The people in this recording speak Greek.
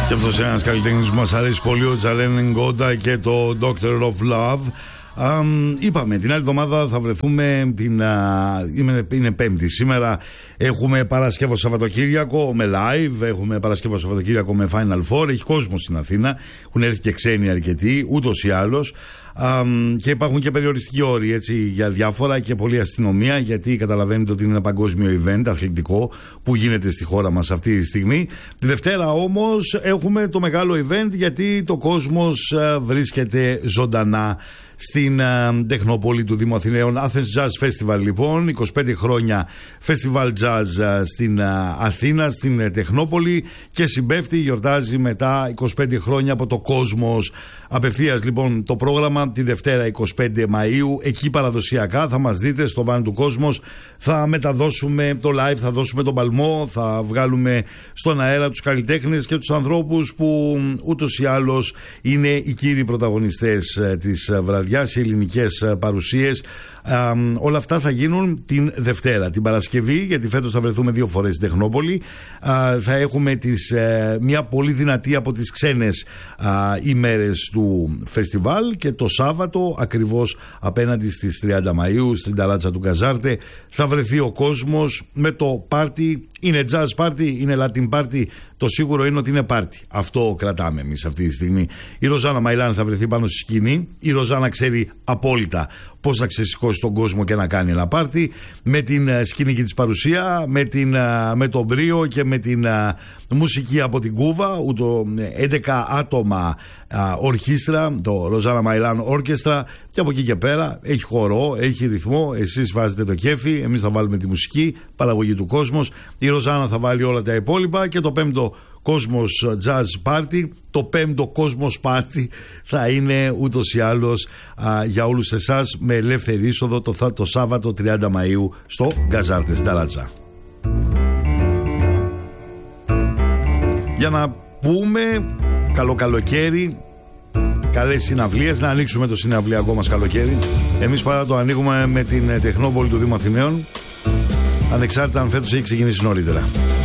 Και αυτός ένας καλλιτέχνης που μας αρέσει πολύ, ο Τζαλέν Γκόντα και το Doctor of Love. Είπαμε, την άλλη εβδομάδα θα βρεθούμε. Είναι Πέμπτη. Σήμερα έχουμε Παρασκεύο Σαββατοκύριακο με live. Έχουμε Παρασκεύο Σαββατοκύριακο με Final Four. Έχει κόσμο στην Αθήνα. Έχουν έρθει και ξένοι αρκετοί, ούτως ή άλλως. Και υπάρχουν και περιοριστικοί όροι, έτσι, για διάφορα και πολλή αστυνομία, γιατί καταλαβαίνετε ότι είναι ένα παγκόσμιο event αθλητικό που γίνεται στη χώρα μας αυτή τη στιγμή. Τη Δευτέρα όμως έχουμε το μεγάλο event, γιατί το κόσμος βρίσκεται ζωντανά στην Τεχνόπολη του Δήμου Αθηναίων. Athens Jazz Festival, λοιπόν, 25 χρόνια Festival Jazz στην Αθήνα, στην Τεχνόπολη, και συμπέφτει, γιορτάζει μετά 25 χρόνια από το Κόσμος. Απευθείας λοιπόν το πρόγραμμα τη Δευτέρα 25 Μαΐου, εκεί παραδοσιακά θα μας δείτε στο βαν του Κόσμος. Θα μεταδώσουμε το live, θα δώσουμε τον παλμό, θα βγάλουμε στον αέρα τους καλλιτέχνες και τους ανθρώπους που ούτως ή άλλως είναι οι κύριοι πρωταγωνιστές της βραδιάς, οι ελληνικές παρουσίες. Όλα αυτά θα γίνουν την Δευτέρα. Την Παρασκευή, γιατί φέτος θα βρεθούμε 2 φορές στην Τεχνόπολη, θα έχουμε μια πολύ δυνατή από τις ξένες ημέρες του φεστιβάλ, και το Σάββατο ακριβώς απέναντι στις 30 Μαΐου στην ταράτσα του Καζάρτε θα βρεθεί ο κόσμος με το πάρτι. Είναι jazz party, είναι Latin party. Το σίγουρο είναι ότι είναι πάρτι. Αυτό κρατάμε εμείς αυτή τη στιγμή. Η Ροζάνα Μαϊλάν θα βρεθεί πάνω στη σκηνή. Η Ροζάνα ξέρει απόλυτα πώς να ξεσηκώσει τον κόσμο και να κάνει ένα πάρτι, με την σκηνική της παρουσία, με τον μπρίο και με την μουσική από την Κούβα, 11 άτομα ορχήστρα, το Ροζάνα Μαϊλάν Όρκεστρα, και από εκεί και πέρα έχει χορό, έχει ρυθμό. Εσείς βάζετε το κέφι, εμείς θα βάλουμε τη μουσική, παραγωγή του Κόσμος. Η Ροζάνα θα βάλει όλα τα υπόλοιπα, και το 5ο Κόσμος Jazz Party, το 5ο Κόσμος Party θα είναι ούτως ή άλλως για όλους εσάς, με ελεύθερη είσοδο το Σάββατο 30 Μαΐου στο Γκαζάρτε Σταράτσα. Για να πούμε καλό καλοκαίρι, καλές συναυλίες, να ανοίξουμε το συναυλιακό μας καλοκαίρι. Εμείς πάντα το ανοίγουμε με την Τεχνόπολη του Δήμου Αθηναίων, ανεξάρτητα αν φέτος έχει ξεκινήσει νωρίτερα.